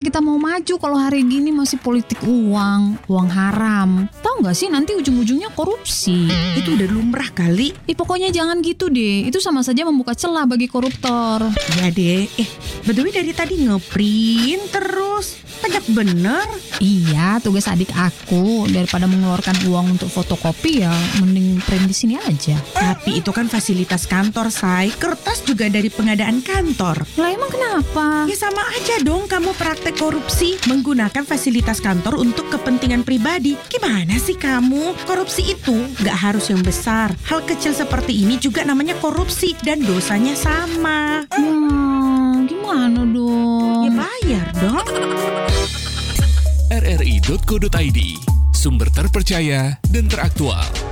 kita mau maju kalau hari gini masih politik uang haram. Tahu nggak sih nanti ujung-ujungnya korupsi. Itu udah lumrah kali. Pokoknya jangan gitu deh. Itu sama saja membuka celah bagi koruptor. Ya deh. By the way dari tadi ngeprint terus. Pajak bener. Iya, tugas adik aku. Daripada mengeluarkan uang untuk fotokopi ya mending print di sini aja. Tapi itu kan fasilitas kantor, Say. Kertas juga dari pengadaan kantor. Lah emang kenapa? Ya sama aja dong kamu praktek korupsi menggunakan fasilitas kantor untuk kepentingan pribadi. Gimana sih kamu? Korupsi itu gak harus yang besar. Hal kecil seperti ini juga namanya korupsi dan dosanya sama. Gimana dong? Ya bayar dong. rri.co.id, sumber terpercaya dan teraktual.